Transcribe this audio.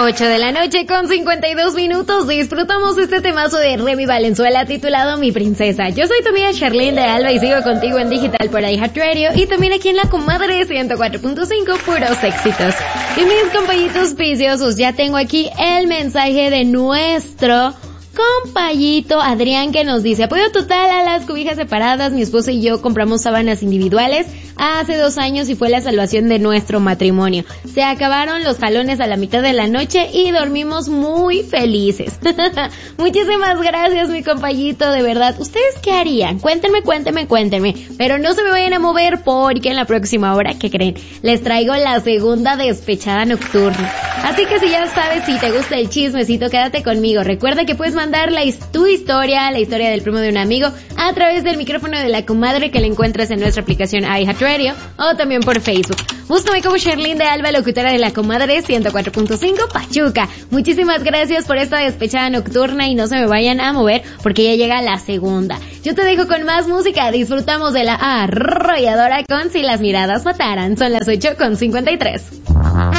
8 de la noche con 52 minutos. Disfrutamos este temazo de Remy Valenzuela titulado Mi Princesa. Yo soy tu amiga Charlene de Alba y sigo contigo en digital por iHeartRadio y también aquí en La Comadre 104.5, puros éxitos. Y mis compañitos preciosos, ya tengo aquí el mensaje de nuestro compayito Adrián, que nos dice: apoyo total a las cobijas separadas. Mi esposo y yo compramos sábanas individuales hace 2 años y fue la salvación de nuestro matrimonio. Se acabaron los jalones a la mitad de la noche y dormimos muy felices. Muchísimas gracias, mi compayito, de verdad. ¿Ustedes qué harían? Cuéntenme. Pero no se me vayan a mover porque en la próxima hora, ¿qué creen? Les traigo la segunda despechada nocturna. Así que si ya sabes, si te gusta el chismecito, quédate conmigo. Recuerda que puedes mandar tu historia, la historia del primo de un amigo, a través del micrófono de La Comadre, que la encuentras en nuestra aplicación iHeartRadio o también por Facebook. Búscame como Charlene de Alba, locutora de La Comadre 104.5 Pachuca. Muchísimas gracias por esta despechada nocturna y no se me vayan a mover porque ya llega la segunda. Yo te dejo con más música. Disfrutamos de la arrolladora con Si las miradas mataran. Son las 8:53.